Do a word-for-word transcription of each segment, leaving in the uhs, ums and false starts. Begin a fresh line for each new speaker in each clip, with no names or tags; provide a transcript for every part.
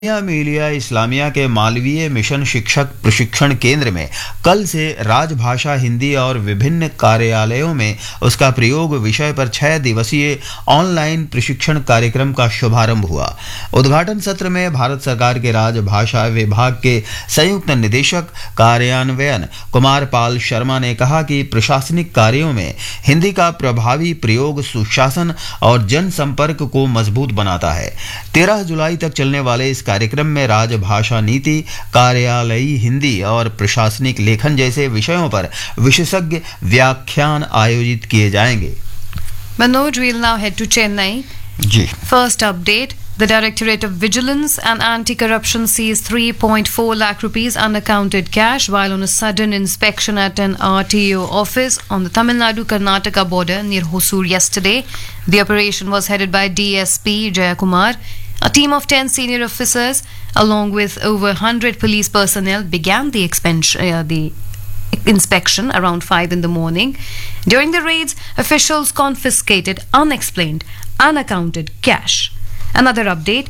जामिया मिलिया इस्लामिया के मालवीय मिशन शिक्षक प्रशिक्षण केंद्र में कल से राजभाषा हिंदी और विभिन्न कार्यालयों में उसका प्रयोग विषय पर छह दिवसीय ऑनलाइन प्रशिक्षण कार्यक्रम का शुभारंभ हुआ। उद्घाटन सत्र में भारत सरकार के राजभाषा विभाग के संयुक्त निदेशक कार्यान्वयन कुमार पाल शर्मा ने कहा कि प्रशासनिक कार्यों में हिंदी का प्रभावी प्रयोग सुशासन और जनसंपर्क को मजबूत बनाता है। तेरह जुलाई तक चलने वाले इस कार्यक्रम में राजभाषा नीति, कार्यालयी हिंदी और प्रशासनिक लेखन जैसे विषयों पर विशेषज्ञ व्याख्यान आयोजित किए जाएंगे।
Manoj, we'll now head to Chennai.
Ji
First update. The Directorate of Vigilance and Anti-Corruption seized three point four lakh rupees unaccounted cash while on a sudden inspection at an R T O office on the Tamil Nadu-Karnataka border near Hosur yesterday. The operation was headed by D S P Jayakumar. A team of ten senior officers, along with over one hundred police personnel, began the, expen- uh, the inspection around five in the morning. During the raids, officials confiscated unexplained, unaccounted cash. Another update.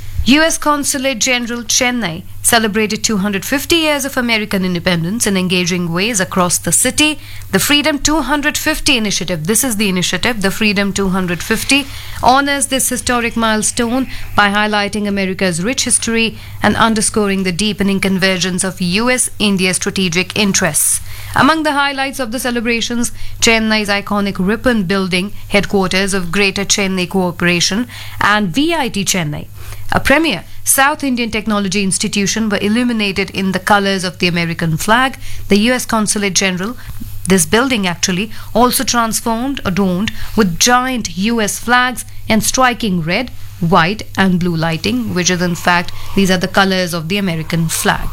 U S Consulate General Chennai celebrated two hundred fifty years of American independence in engaging ways across the city. The Freedom two hundred fifty initiative, this is the initiative, the Freedom two hundred fifty, honors this historic milestone by highlighting America's rich history and underscoring the deepening convergence of U S India strategic interests. Among the highlights of the celebrations, Chennai's iconic Ripon building, headquarters of Greater Chennai Corporation, and V I T Chennai, a premier South Indian technology institution, were illuminated in the colors of the American flag. The U S Consulate General, this building actually, also transformed, adorned with giant U S flags and striking red, white and blue lighting, which is in fact, these are the colors of the American flag.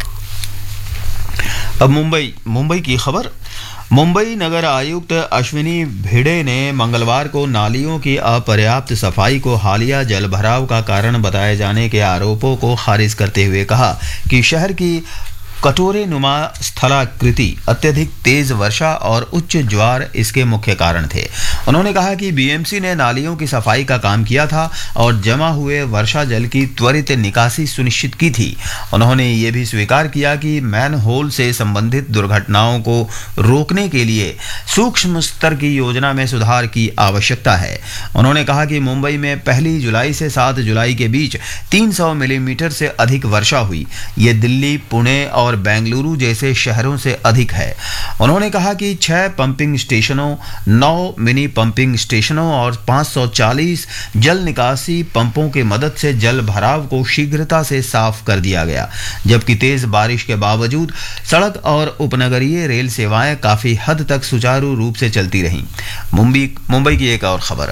अब मुंबई मुंबई की खबर। मुंबई नगर आयुक्त अश्विनी भिड़े ने मंगलवार को नालियों की अपर्याप्त सफाई को हालिया जलभराव का कारण बताए जाने के आरोपों को खारिज करते हुए कहा कि शहर की कटोरे नुमा स्थलाकृति, अत्यधिक तेज वर्षा और उच्च ज्वार इसके मुख्य कारण थे। उन्होंने कहा कि बीएमसी ने नालियों की सफाई का काम किया था और जमा हुए वर्षा जल की त्वरित निकासी सुनिश्चित की थी। उन्होंने ये भी स्वीकार किया कि मैनहोल से संबंधित दुर्घटनाओं को रोकने के लिए सूक्ष्म स्तर की योजना में सुधार की आवश्यकता है। उन्होंने कहा कि मुंबई में पहली जुलाई से सात जुलाई के बीच तीन सौ मिलीमीटर से अधिक वर्षा हुई। ये दिल्ली, पुणे और और बेंगलुरु जैसे शहरों से अधिक है। उन्होंने कहा कि छह पंपिंग स्टेशनों, नौ मिनी पंपिंग स्टेशनों और पाँच सौ चालीस जल निकासी पंपों की मदद से जल भराव को शीघ्रता से साफ कर दिया गया, जबकि तेज बारिश के बावजूद सड़क और उपनगरीय रेल सेवाएं काफी हद तक सुचारू रूप से चलती रहीं। मुंबई मुंबई की एक और खबर।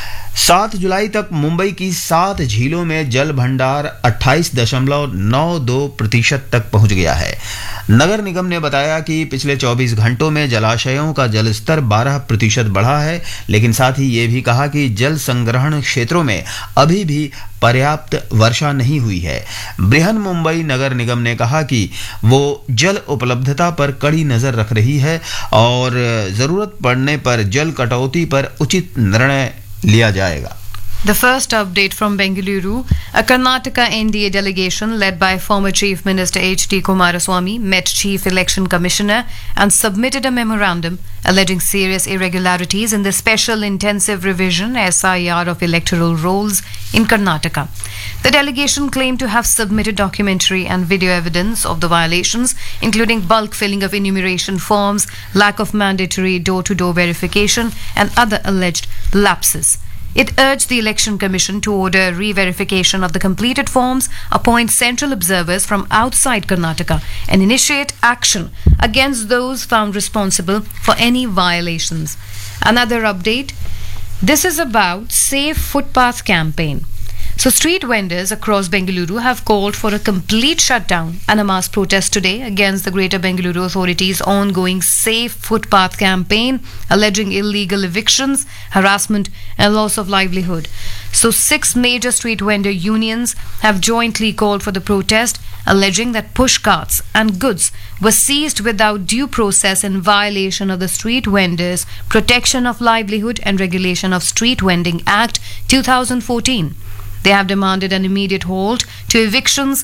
सात जुलाई तक मुंबई की सात झीलों में जल भंडार अट्ठाईस दशमलव नौ दो प्रतिशत तक पहुंच गया है। नगर निगम ने बताया कि पिछले चौबीस घंटों में जलाशयों का जलस्तर बारह प्रतिशत बढ़ा है, लेकिन साथ ही ये भी कहा कि जल संग्रहण क्षेत्रों में अभी भी पर्याप्त वर्षा नहीं हुई है। बृहन मुंबई नगर निगम ने कहा कि वो जल उपलब्धता पर कड़ी नजर रख रही है और जरूरत पड़ने पर जल कटौती पर उचित निर्णय लिया जाएगा।
The first update from Bengaluru, a Karnataka N D A delegation led by former Chief Minister H D Kumaraswamy met Chief Election Commissioner and submitted a memorandum alleging serious irregularities in the Special Intensive Revision S I R of electoral rolls in Karnataka. The delegation claimed to have submitted documentary and video evidence of the violations, including bulk filling of enumeration forms, lack of mandatory door-to-door verification, and other alleged lapses. It urged the Election Commission to order re-verification of the completed forms, appoint central observers from outside Karnataka, and initiate action against those found responsible for any violations. Another update. This is about Safe Footpath campaign. So street vendors across Bengaluru have called for a complete shutdown and a mass protest today against the Greater Bengaluru Authority's ongoing Safe Footpath campaign, alleging illegal evictions, harassment and loss of livelihood. So six major street vendor unions have jointly called for the protest, alleging that push carts and goods were seized without due process in violation of the Street Vendors Protection of Livelihood and Regulation of Street Vending Act two thousand fourteen. They have demanded an immediate halt to evictions